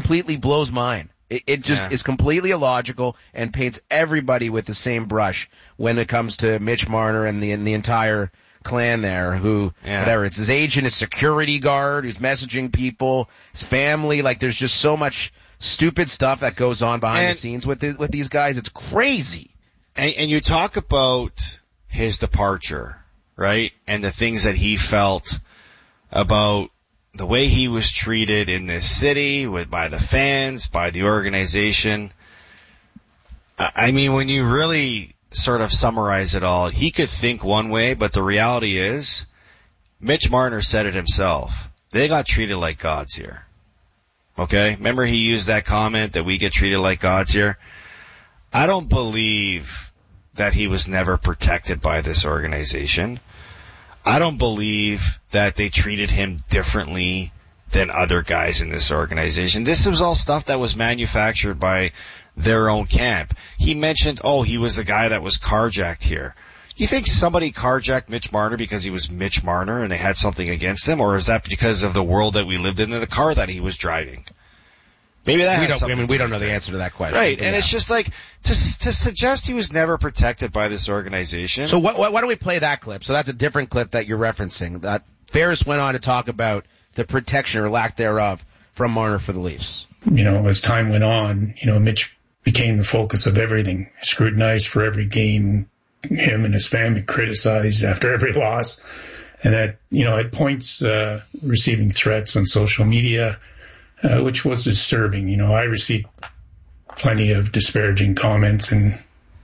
completely blows mine. It just is completely illogical and paints everybody with the same brush when it comes to Mitch Marner and the entire clan there who, whatever, it's his agent, his security guard who's messaging people, his family. Like, there's just so much stupid stuff that goes on behind the scenes with these guys. It's crazy. And you talk about his departure, right? And the things that he felt about the way he was treated in this city, by the fans, by the organization. I mean, when you really sort of summarize it all, he could think one way, but the reality is, Mitch Marner said it himself. They got treated like gods here. Okay? Remember he used that comment that we get treated like gods here? I don't believe that he was never protected by this organization. I don't believe that they treated him differently than other guys in this organization. This was all stuff that was manufactured by their own camp. He mentioned, he was the guy that was carjacked here. You think somebody carjacked Mitch Marner because he was Mitch Marner and they had something against him, or is that because of the world that we lived in and the car that he was driving? Maybe that we don't know the answer to that question. Right, and it's just like, to suggest he was never protected by this organization. So why don't we play that clip? So that's a different clip that you're referencing. That Ferris went on to talk about the protection or lack thereof from Marner for the Leafs. As time went on, Mitch became the focus of everything, scrutinized for every game, him and his family criticized after every loss, and at points receiving threats on social media, which was disturbing. I received plenty of disparaging comments and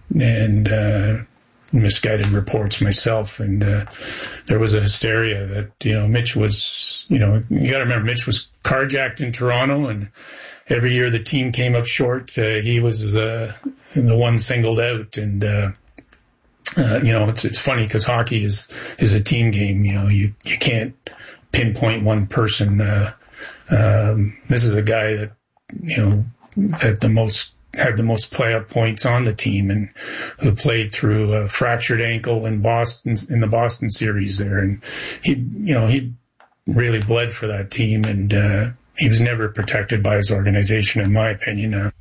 misguided reports myself, and there was a hysteria that Mitch was, you got to remember, Mitch was carjacked in Toronto, and every year the team came up short, he was the one singled out, and it's funny because hockey is a team game. You can't pinpoint one person. This is a guy that had the most playoff points on the team, and who played through a fractured ankle in the Boston series there, and he really bled for that team, and he was never protected by his organization, in my opinion.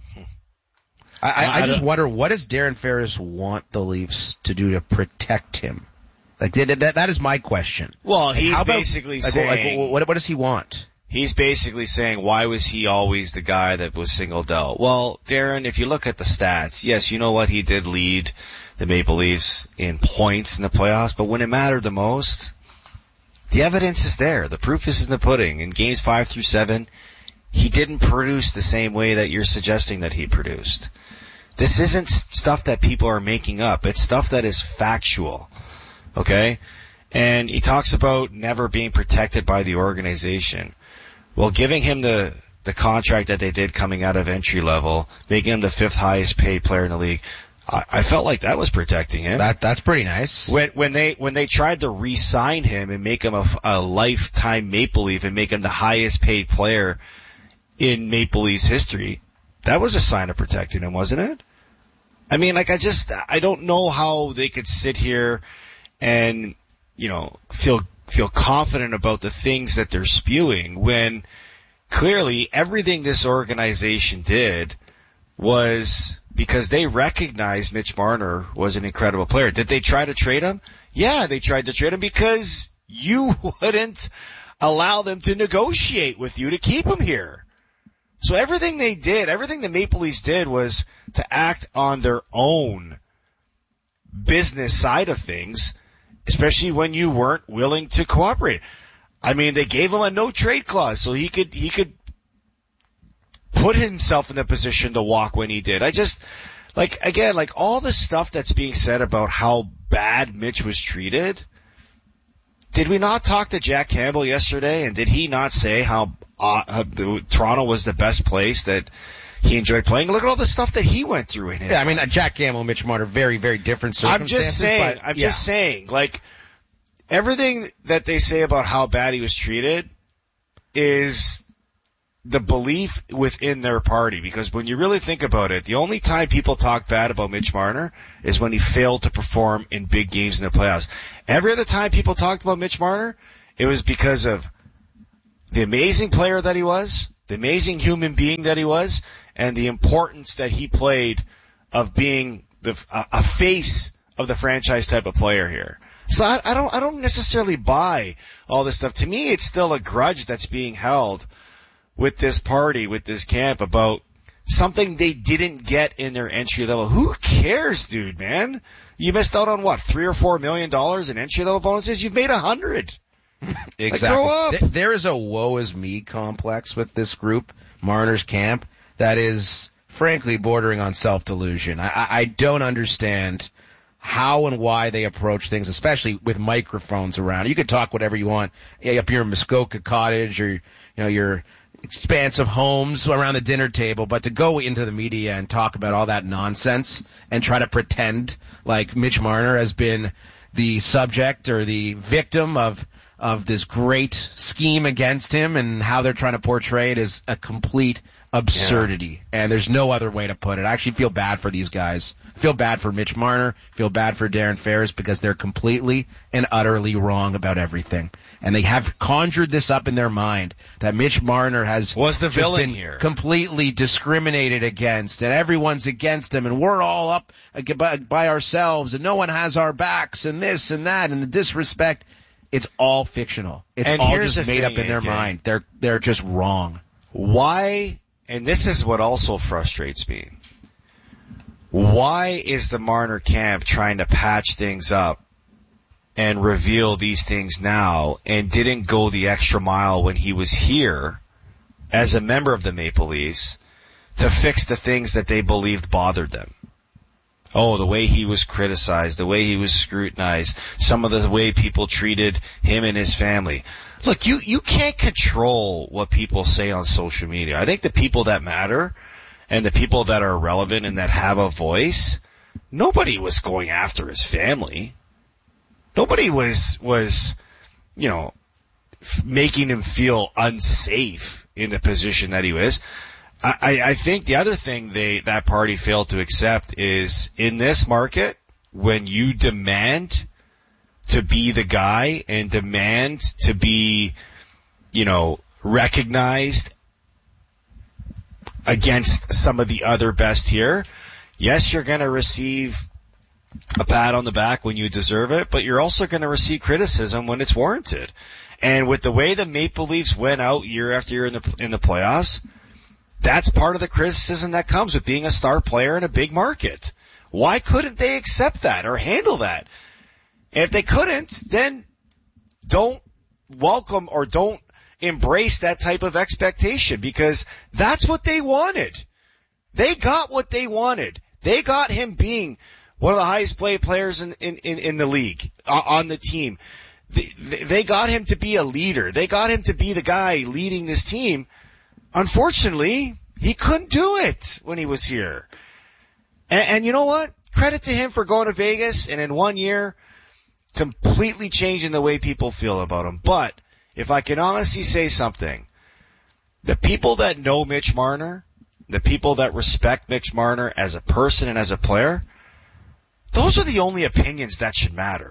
I just wonder, what does Darren Ferris want the Leafs to do to protect him? Like, that is my question. Well, he's basically saying, what does he want? He's basically saying, why was he always the guy that was singled out? Well, Darren, if you look at the stats, yes, you know what? He did lead the Maple Leafs in points in the playoffs, but when it mattered the most, the evidence is there. The proof is in the pudding. In games 5 through 7, he didn't produce the same way that you're suggesting that he produced. This isn't stuff that people are making up. It's stuff that is factual. Okay? And he talks about never being protected by the organization. Well, giving him the contract that they did coming out of entry level, making him the 5th highest paid player in the league, I felt like that was protecting him. That's pretty nice. When they tried to re-sign him and make him a lifetime Maple Leaf and make him the highest paid player in Maple Leafs history, that was a sign of protecting him, wasn't it? I mean, I don't know how they could sit here and, feel confident about the things that they're spewing when clearly everything this organization did was because they recognized Mitch Marner was an incredible player. Did they try to trade him? Yeah, they tried to trade him because you wouldn't allow them to negotiate with you to keep him here. So everything they did, everything the Maple Leafs did was to act on their own business side of things, especially when you weren't willing to cooperate. I mean, they gave him a no trade clause so he could put himself in the position to walk when he did. All the stuff that's being said about how bad Mitch was treated. Did we not talk to Jack Campbell yesterday, and did he not say how Toronto was the best place that he enjoyed playing? Look at all the stuff that he went through in his life. I mean, Jack Campbell and Mitch Marner, very, very different circumstances. I'm just saying, everything that they say about how bad he was treated is the belief within their party, because when you really think about it, the only time people talk bad about Mitch Marner is when he failed to perform in big games in the playoffs. Every other time people talked about Mitch Marner, it was because of the amazing player that he was the amazing human being that he was, and the importance that he played of being a face of the franchise type of player here. So I don't necessarily buy all this stuff. To me, it's still a grudge that's being held with this party, with this camp, about something they didn't get in their entry level. Who cares, dude, man? You missed out on what, $3 or $4 million in entry level bonuses? You've made 100. Exactly. Like, grow up. There is a woe is me complex with this group, Marner's camp, that is frankly bordering on self-delusion. I don't understand how and why they approach things, especially with microphones around. You could talk whatever you want up here in Muskoka Cottage or, your expansive homes around the dinner table, but to go into the media and talk about all that nonsense and try to pretend like Mitch Marner has been the subject or the victim of this great scheme against him and how they're trying to portray it is a complete absurdity. Yeah. And there's no other way to put it. I actually feel bad for these guys. I feel bad for Mitch Marner. I feel bad for Darren Ferris because they're completely and utterly wrong about everything. And they have conjured this up in their mind that Mitch Marner was the villain been here, completely discriminated against, and everyone's against him, and we're all up by ourselves, and no one has our backs, and this and that, and the disrespect. It's all fictional. It's all just made up in their mind. They're just wrong. Why? And this is what also frustrates me. Why is the Marner camp trying to patch things up and reveal these things now and didn't go the extra mile when he was here as a member of the Maple Leafs to fix the things that they believed bothered them? Oh, the way he was criticized, the way he was scrutinized, some of the way people treated him and his family. Look, you can't control what people say on social media. I think the people that matter and the people that are relevant and that have a voice, nobody was going after his family. Nobody was, making him feel unsafe in the position that he was. I think the other thing that party failed to accept is in this market, when you demand to be the guy and demand to be, recognized against some of the other best here, yes, you're going to receive a pat on the back when you deserve it, but you're also going to receive criticism when it's warranted. And with the way the Maple Leafs went out year after year in the playoffs, that's part of the criticism that comes with being a star player in a big market. Why couldn't they accept that or handle that? And if they couldn't, then don't welcome or don't embrace that type of expectation, because that's what they wanted. They got what they wanted. They got him being one of the highest paid players in the league, on the team. They got him to be a leader. They got him to be the guy leading this team. Unfortunately, he couldn't do it when he was here. And you know what? Credit to him for going to Vegas and in 1 year completely changing the way people feel about him. But if I can honestly say something, the people that know Mitch Marner, the people that respect Mitch Marner as a person and as a player, those are the only opinions that should matter.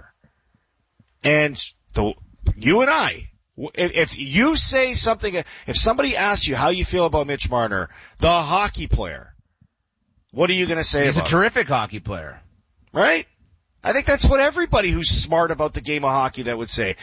And you and I, if you say something, if somebody asks you how you feel about Mitch Marner, the hockey player, what are you going to say about him? He's a terrific hockey player. Right? I think that's what everybody who's smart about the game of hockey that would say.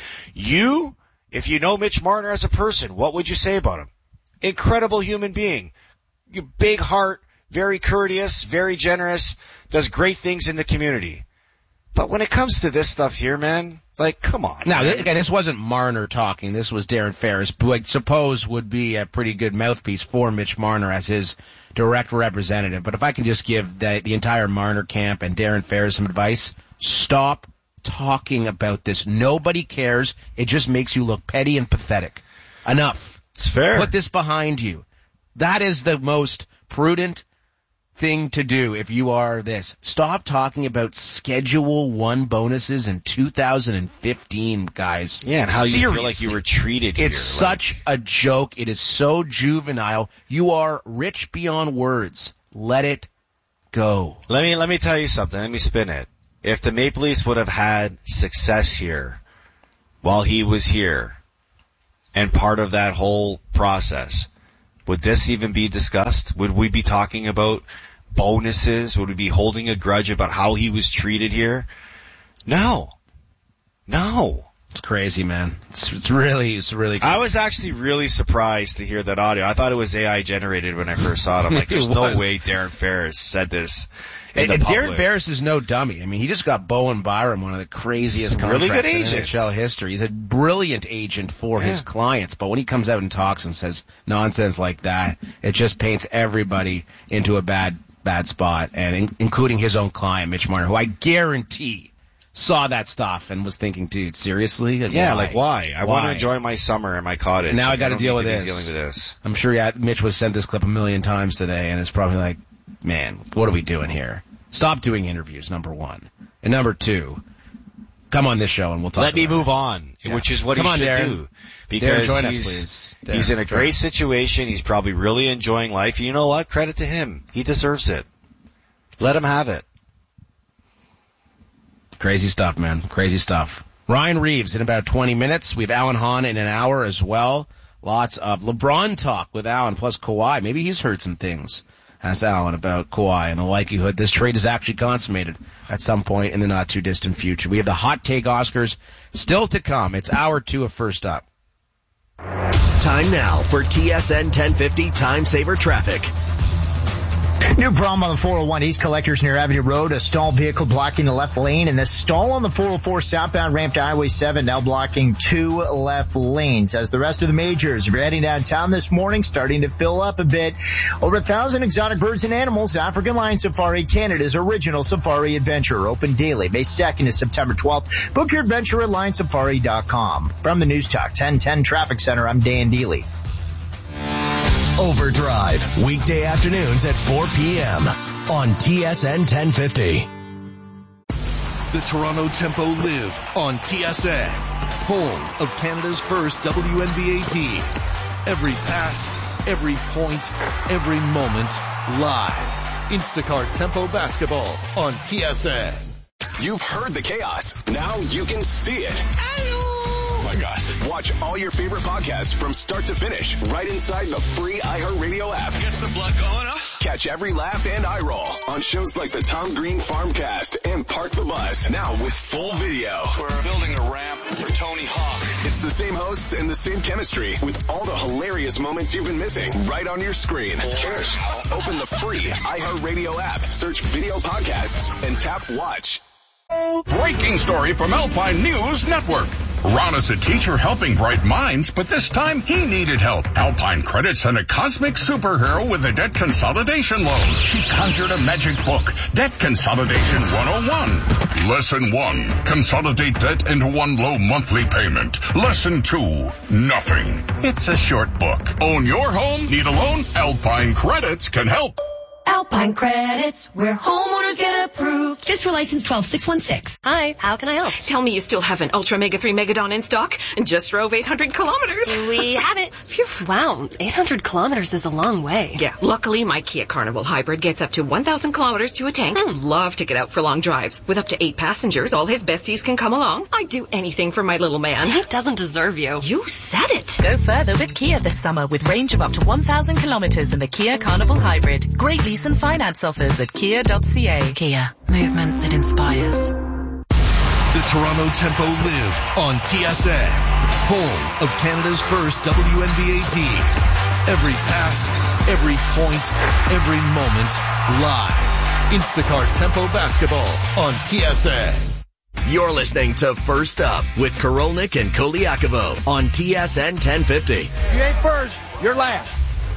If you know Mitch Marner as a person, what would you say about him? Incredible human being. Big heart, very courteous, very generous, does great things in the community. But when it comes to this stuff here, man, like, come on. Now, again, this wasn't Marner talking. This was Darren Ferris, who I suppose would be a pretty good mouthpiece for Mitch Marner as his direct representative. But if I can just give the entire Marner camp and Darren Ferris some advice, stop talking about this. Nobody cares. It just makes you look petty and pathetic. Enough. It's fair. Put this behind you. That is the most prudent thing to do if you are this. Stop talking about Schedule 1 bonuses in 2015, guys. Yeah, and how Seriously. You feel like you were treated here. It's such a joke. It is so juvenile. You are rich beyond words. Let it go. Let me tell you something. Let me spin it. If the Maple Leafs would have had success here while he was here and part of that whole process, would this even be discussed? Would we be talking about bonuses? Would we be holding a grudge about how he was treated here? No. It's crazy, man. It's really crazy. I was actually really surprised to hear that audio. I thought it was AI generated when I first saw it. I'm like, there's no way Darren Ferris said this in the public. Darren Ferris is no dummy. I mean, he just got Bowen Byram, one of the craziest really good contracts in agent. NHL history. He's a brilliant agent for his clients, but when he comes out and talks and says nonsense like that, it just paints everybody into a bad spot, and including his own client, Mitch Marner, who I guarantee saw that stuff and was thinking, dude, seriously? Why? I want to enjoy my summer in my cottage. And now I got to deal with this. I'm sure Mitch was sent this clip a million times today, and it's probably like, man, what are we doing here? Stop doing interviews, number one. And number two, come on this show and we'll talk Let me move it. on, which is what he should Darren. do. Because Darren, join us, please. He's in a great situation. He's probably really enjoying life. You know what? Credit to him. He deserves it. Let him have it. Crazy stuff, man. Crazy stuff. Ryan Reeves in about 20 minutes. We have Alan Hahn in an hour as well. Lots of LeBron talk with Alan, plus Kawhi. Maybe he's heard some things. Ask Alan about Kawhi and the likelihood this trade is actually consummated at some point in the not-too-distant future. We have the Hot Take Oscars still to come. It's hour 2 of First Up. Time now for TSN 1050 Time Saver Traffic. New problem on the 401 East Collectors near Avenue Road. A stalled vehicle blocking the left lane, and the stall on the 404 southbound ramp to Highway 7 now blocking 2 left lanes. As the rest of the majors, if you're heading downtown this morning, starting to fill up a bit. Over 1,000 exotic birds and animals. African Lion Safari, Canada's original safari adventure, open daily, May 2nd to September 12th. Book your adventure at lionsafari.com. From the News Talk 1010 Traffic Center, I'm Dan Deely. Overdrive, weekday afternoons at 4 p.m. on TSN 1050. The Toronto Tempo live on TSN, home of Canada's first WNBA team. Every pass, every point, every moment, live. Instacart Tempo Basketball on TSN. You've heard the chaos. Now you can see it. Oh my gosh. Watch all your favorite podcasts from start to finish right inside the free iHeartRadio app. Gets the blood going, huh? Catch every laugh and eye roll on shows like the Tom Green Farmcast and Park the Bus. Now with full video. We're building a ramp for Tony Hawk. It's the same hosts and the same chemistry with all the hilarious moments you've been missing right on your screen. Cheers. Open the free iHeartRadio app, search video podcasts, and tap watch. Breaking story from Alpine News Network. Ron is a teacher helping bright minds, but this time he needed help. Alpine Credit sent a cosmic superhero with a debt consolidation loan. She conjured a magic book, Debt Consolidation 101. Lesson 1, consolidate debt into one low monthly payment. Lesson 2, nothing. It's a short book. Own your home? Need a loan? Alpine Credits can help. Alpine Credits, where homeowners get approved. Just for license 12616. Hi, how can I help? Tell me you still have an Ultra Mega 3 Megadon in stock and just drove 800 kilometers. We have it. Phew. Wow, 800 kilometers is a long way. Yeah, luckily my Kia Carnival Hybrid gets up to 1,000 kilometers to a tank. Love to get out for long drives. With up to 8 passengers, all his besties can come along. I'd do anything for my little man. He doesn't deserve you. You said it. Go further with Kia this summer with range of up to 1,000 kilometers in the Kia Carnival Hybrid. Great lease and finance offers at kia.ca. Kia, movement that inspires. The Toronto Tempo live on TSN, home of Canada's first WNBA team. Every pass, every point, every moment, live. Instacart Tempo Basketball on TSN. You're listening to First Up with Korolnik and Koliakovo on TSN 1050. You ain't first, you're last.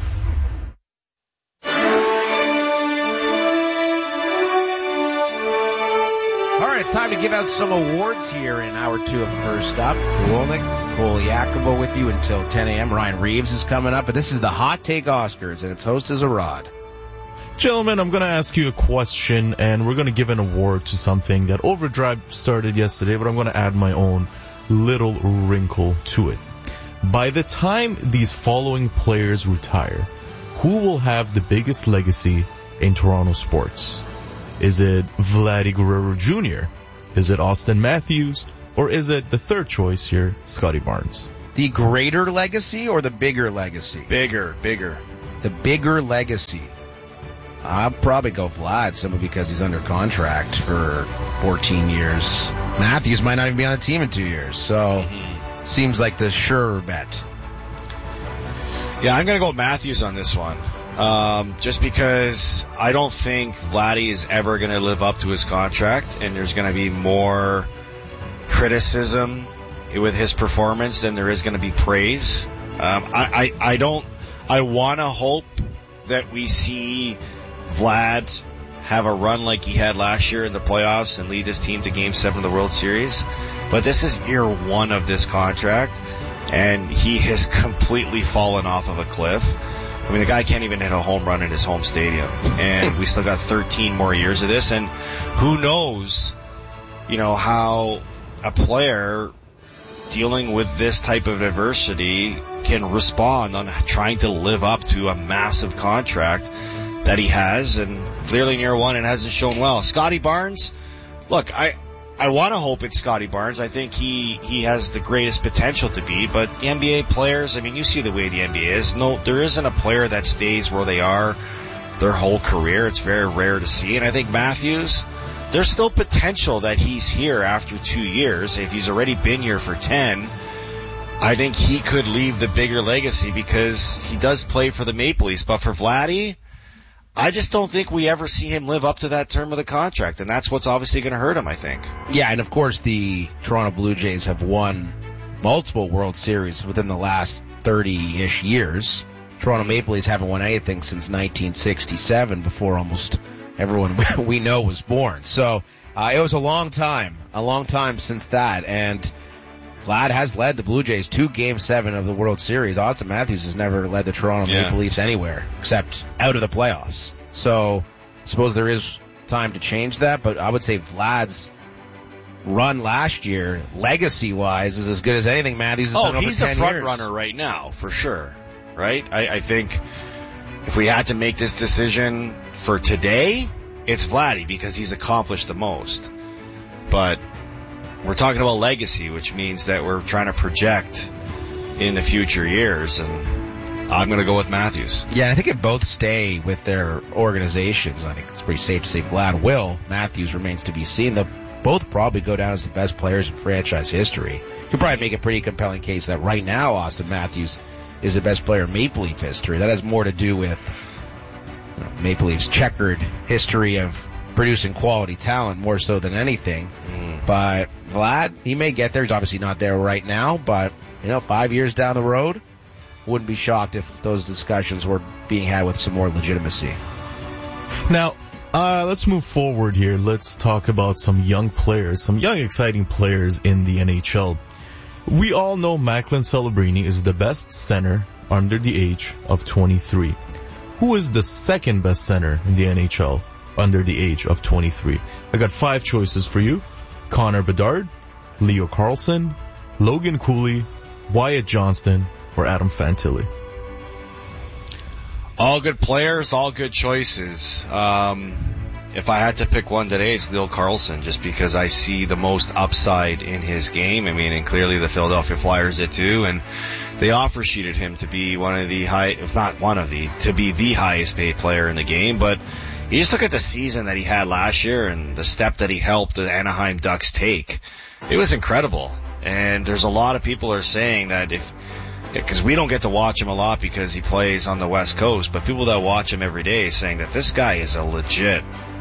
All right, it's time to give out some awards here in hour 2 of First Up. Korolnik, Koliakovo with you until 10 a.m. Ryan Reeves is coming up, but this is the Hot Take Oscars, and its host is Arad. Gentlemen, I'm going to ask you a question, and we're going to give an award to something that Overdrive started yesterday, but I'm going to add my own little wrinkle to it. By the time these following players retire, who will have the biggest legacy in Toronto sports? Is it Vladdy Guerrero Jr.? Is it Austin Matthews? Or is it the third choice here, Scotty Barnes? The greater legacy or the bigger legacy? Bigger. the bigger legacy. I'll probably go Vlad, simply because he's under contract for 14 years. Matthews might not even be on the team in 2 years, so seems like the sure bet. Yeah, I'm going to go Matthews on this one. Just because I don't think Vladdy is ever going to live up to his contract, and there's going to be more criticism with his performance than there is going to be praise. I want to hope that we see Vlad have a run like he had last year in the playoffs and lead his team to Game 7 of the World Series. But this is year 1 of this contract, and he has completely fallen off of a cliff. I mean, the guy can't even hit a home run in his home stadium, and we still got 13 more years of this, and who knows, how a player dealing with this type of adversity can respond on trying to live up to a massive contract that he has, and clearly in year 1 it hasn't shown well. Scotty Barnes, look, I want to hope it's Scotty Barnes. I think he has the greatest potential to be, but the NBA players, I mean, you see the way the NBA is. No, there isn't a player that stays where they are their whole career. It's very rare to see, and I think Matthews, there's still potential that he's here after 2 years. If he's already been here for 10, I think he could leave the bigger legacy because he does play for the Maple Leafs. But for Vladdy, I just don't think we ever see him live up to that term of the contract, and that's what's obviously going to hurt him, I think. Yeah, and of course the Toronto Blue Jays have won multiple World Series within the last 30-ish years. Toronto Maple Leafs haven't won anything since 1967, before almost everyone we know was born. So it was a long time since that, and Vlad has led the Blue Jays to Game 7 of the World Series. Austin Matthews has never led the Toronto Maple Leafs anywhere except out of the playoffs. So I suppose there is time to change that, but I would say Vlad's run last year, legacy-wise, is as good as anything Matthews has done over 10 years. He's the front runner right now, for sure, right? I think if we had to make this decision for today, it's Vladdy because he's accomplished the most. But we're talking about legacy, which means that we're trying to project in the future years, and I'm going to go with Matthews. Yeah, and I think if both stay with their organizations, I think it's pretty safe to say Vlad will. Matthews remains to be seen. They'll both probably go down as the best players in franchise history. You could probably make a pretty compelling case that right now Austin Matthews is the best player in Maple Leaf history. That has more to do with Maple Leafs' checkered history of producing quality talent more so than anything. But Vlad, he may get there. He's obviously not there right now, but 5 years down the road, wouldn't be shocked if those discussions were being had with some more legitimacy. Now, let's move forward here. Let's talk about some young players, some young exciting players in the NHL. We all know Macklin Celebrini is the best center under the age of 23. Who is the second best center in the NHL under the age of 23? I got 5 choices for you. Connor Bedard, Leo Carlsson, Logan Cooley, Wyatt Johnston, or Adam Fantilli. All good players, all good choices. If I had to pick one today, it's Leo Carlsson, just because I see the most upside in his game. I mean, and clearly the Philadelphia Flyers did too, and they offer sheeted him to be one of the to be the highest paid player in the game. But you just look at the season that he had last year and the step that he helped the Anaheim Ducks take. It was incredible. And there's a lot of people are saying that because we don't get to watch him a lot because he plays on the West Coast, but people that watch him every day saying that this guy is a legit,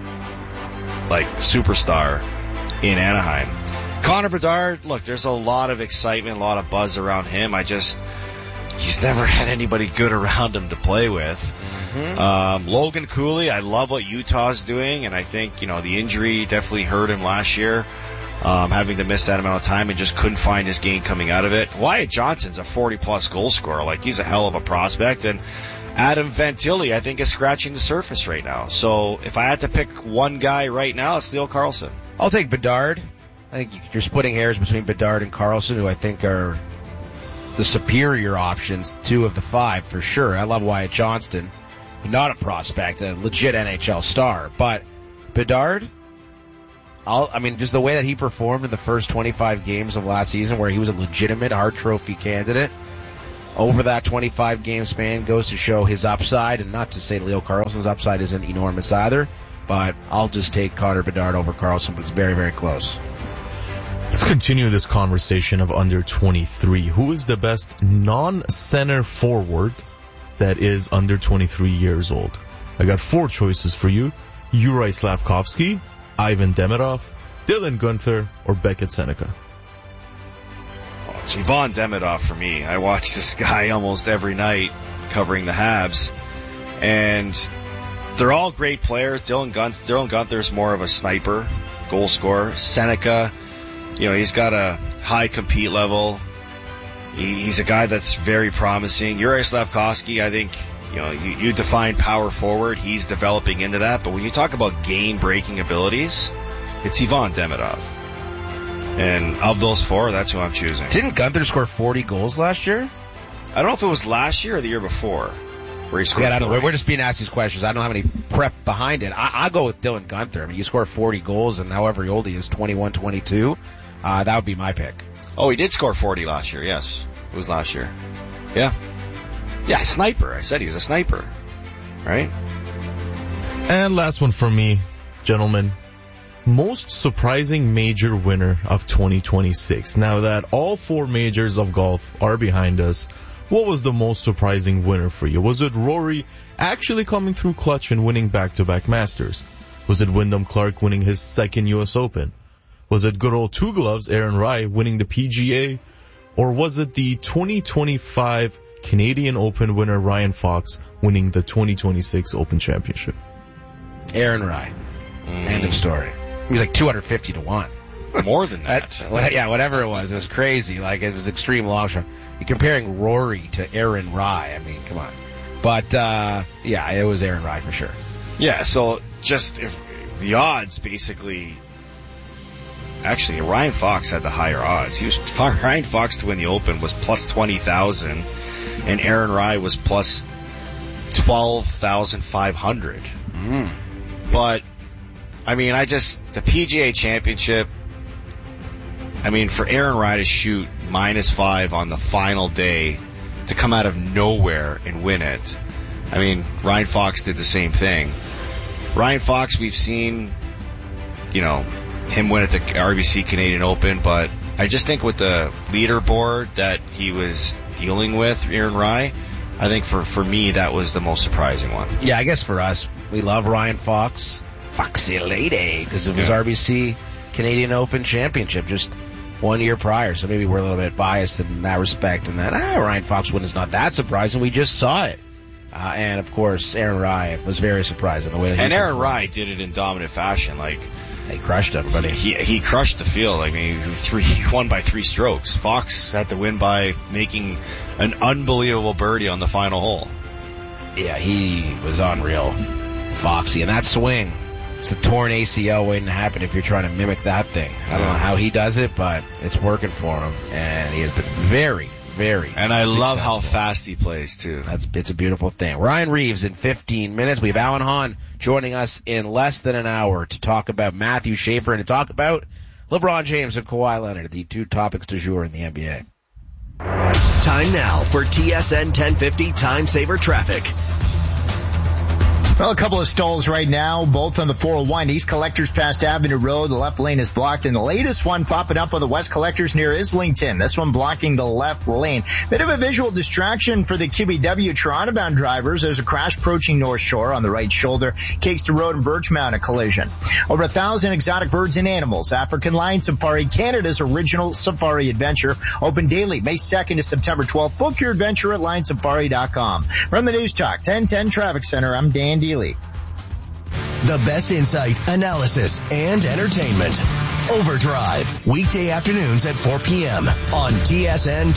superstar in Anaheim. Connor Bedard, look, there's a lot of excitement, a lot of buzz around him. He's never had anybody good around him to play with. Logan Cooley, I love what Utah's doing, and I think, the injury definitely hurt him last year, having to miss that amount of time and just couldn't find his game coming out of it. Wyatt Johnston's a 40-plus goal scorer. He's a hell of a prospect, and Adam Fantilli, I think, is scratching the surface right now. So if I had to pick one guy right now, it's Leo Carlsson. I'll take Bedard. I think you're splitting hairs between Bedard and Carlsson, who I think are the superior options, 2 of the 5 for sure. I love Wyatt Johnston. Not a prospect, a legit NHL star. But Bedard, just the way that he performed in the first 25 games of last season, where he was a legitimate Hart Trophy candidate, over that 25 game span goes to show his upside, and not to say Leo Carlsson's upside isn't enormous either, but I'll just take Connor Bedard over Carlsson, but it's very, very close. Let's continue this conversation of under 23. Who is the best non-center forward that is under 23 years old? I got 4 choices for you. Juraj Slafkovsky, Ivan Demidov, Dylan Guenther, or Beckett Seneca. Oh, it's Ivan Demidov for me. I watch this guy almost every night covering the Habs, and they're all great players. Dylan Guenther's more of a sniper, goal scorer. Seneca, he's got a high compete level. He's a guy that's very promising. Juraj Slafkovsky, I think, you define power forward. He's developing into that. But when you talk about game-breaking abilities, it's Ivan Demidov. And of those 4, that's who I'm choosing. Didn't Guenther score 40 goals last year? I don't know if it was last year or the year before where he scored 40. We're just being asked these questions. I don't have any prep behind it. I'll go with Dylan Guenther. I mean, you score 40 goals, and however old he is, 21, 22, that would be my pick. Oh, he did score 40 last year, yes. It was last year. Yeah. Yeah, sniper. I said he's a sniper. Right? And last one for me, gentlemen. Most surprising major winner of 2026. Now that all 4 majors of golf are behind us, what was the most surprising winner for you? Was it Rory actually coming through clutch and winning back-to-back Masters? Was it Wyndham Clark winning his 2nd U.S. Open? Was it good old 2 gloves, Aaron Rai, winning the PGA? Or was it the 2025 Canadian Open winner Ryan Fox winning the 2026 Open Championship? Aaron Rai. End of story. He was like 250 to 1. More than that. Yeah, whatever it was. It was crazy. Like, it was extreme long shot. You're comparing Rory to Aaron Rai. I mean, come on. But, yeah, it was Aaron Rai for sure. Yeah, so just if the odds basically... Actually, Ryan Fox had the higher odds. Ryan Fox to win the Open was plus 20,000, and Aaron Rai was plus 12,500. But, I mean, the PGA Championship, I mean, for Aaron Rai to shoot -5 on the final day, to come out of nowhere and win it, I mean, Ryan Fox did the same thing. Ryan Fox, we've seen, him win at the RBC Canadian Open, but I just think with the leaderboard that he was dealing with, Aaron Rai, I think for me that was the most surprising one. Yeah, I guess for us, we love Ryan Fox, Foxy Lady, because of his RBC Canadian Open Championship just 1 year prior, so maybe we're a little bit biased in that respect, and that Ryan Fox win is not that surprising. We just saw it. And of course, Aaron Rai was very surprising the way that Aaron Rai did it in dominant fashion, like. He crushed everybody. He crushed the field. I mean, he won by 3 strokes. Fox had to win by making an unbelievable birdie on the final hole. Yeah, he was unreal. Foxy. And that swing, it's a torn ACL waiting to happen if you're trying to mimic that thing. I don't know how he does it, but it's working for him. And he has been very, very And I successful. love how fast he plays, too. It's a beautiful thing. Ryan Reeves in 15 minutes. We have Alan Hahn joining us in less than an hour to talk about Matthew Schaefer and to talk about LeBron James and Kawhi Leonard, the 2 topics du jour in the NBA. Time now for TSN 1050 Time Saver Traffic. Well, a couple of stalls right now, both on the 401 East Collectors past Avenue Road. The left lane is blocked, and the latest one popping up on the West Collectors near Islington. This one blocking the left lane. Bit of a visual distraction for the QBW Toronto-bound drivers. There's a crash approaching North Shore on the right shoulder. Kingston Road and Birchmount, a collision. Over 1,000 exotic birds and animals. African Lion Safari, Canada's original safari adventure. Open daily, May 2nd to September 12th. Book your adventure at lionsafari.com. From the News Talk 1010 Traffic Center, I'm Dan Dealey. The best insight, analysis, and entertainment. Overdrive, weekday afternoons at 4 p.m. on TSN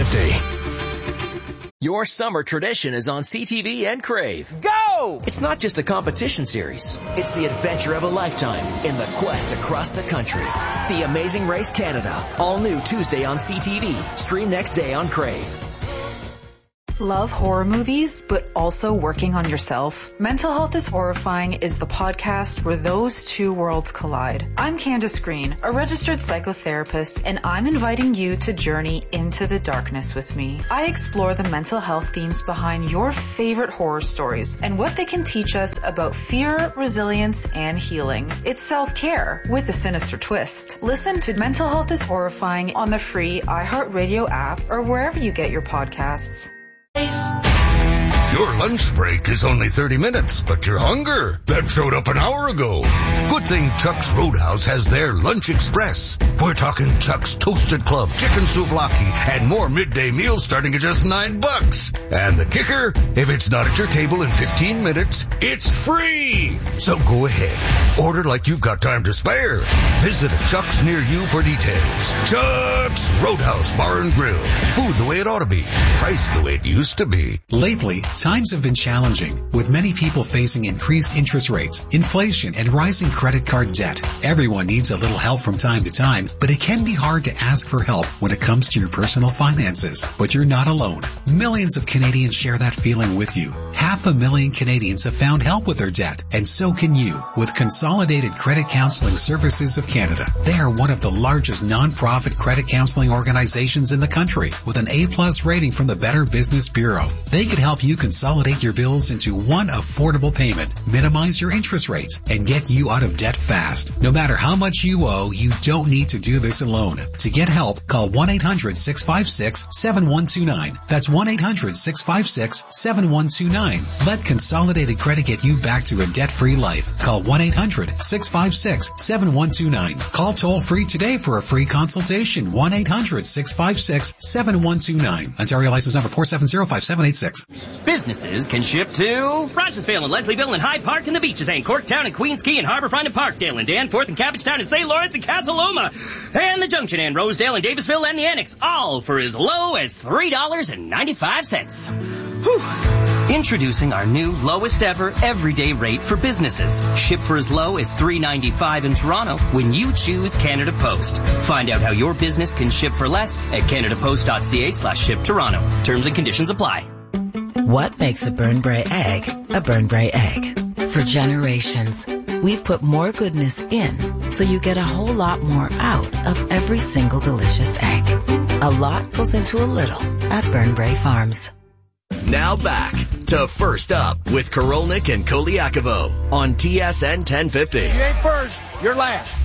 1050. Your summer tradition is on CTV and Crave. Go! It's not just a competition series. It's the adventure of a lifetime in the quest across the country. The Amazing Race Canada. All new Tuesday on CTV. Stream next day on Crave. Love horror movies, but also working on yourself? Mental Health is Horrifying is the podcast where those two worlds collide. I'm Candace Green, a registered psychotherapist, and I'm inviting you to journey into the darkness with me. I explore the mental health themes behind your favorite horror stories and what they can teach us about fear, resilience, and healing. It's self-care with a sinister twist. Listen to Mental Health is Horrifying on the free iHeartRadio app or wherever you get your podcasts. Your lunch break is only 30 minutes, but your hunger, that showed up an hour ago. Good thing Chuck's Roadhouse has their Lunch Express. We're talking Chuck's Toasted Club, chicken souvlaki, and more midday meals starting at just $9. And the kicker, if it's not at your table in 15 minutes, it's free. So go ahead, order like you've got time to spare. Visit a Chuck's near you for details. Chuck's Roadhouse Bar and Grill. Food the way it ought to be. Price the way it used to be. Lately, times have been challenging, with many people facing increased interest rates, inflation, and rising credit card debt. Everyone needs a little help from time to time, but it can be hard to ask for help when it comes to your personal finances. But you're not alone. Millions of Canadians share that feeling with you. 500,000 Canadians have found help with their debt, and so can you with Consolidated Credit Counseling Services of Canada. They are one of the largest non-profit credit counseling organizations in the country, with an A+ rating from the Better Business Bureau. They could help you consolidate your bills into one affordable payment, minimize your interest rates, and get you out of debt fast. No matter how much you owe, you don't need to do this alone. To get help, call 1-800-656-7129. That's 1-800-656-7129. Let Consolidated Credit get you back to a debt-free life. Call 1-800-656-7129. Call toll-free today for a free consultation. 1-800-656-7129. Ontario license number 4705786. Businesses can ship to Rochesville and Leslieville and Hyde Park and the Beaches and Corktown and Queens Quay and Harbourfront and Parkdale and Danforth and Cabbagetown and St. Lawrence and Casa Loma and the Junction and Rosedale and Davisville and the Annex, all for as low as $3.95. Whew. Introducing our new lowest ever everyday rate for businesses. Ship for as low as $3.95 in Toronto when you choose Canada Post. Find out how your business can ship for less at canadapost.ca/ship Toronto. Terms and conditions apply. What makes a Burnbrae egg a Burnbrae egg? For generations, we've put more goodness in so you get a whole lot more out of every single delicious egg. A lot goes into a little at Burnbrae Farms. Now back to First Up with Korolnik and Koliakovo on TSN 1050. You ain't first, you're last.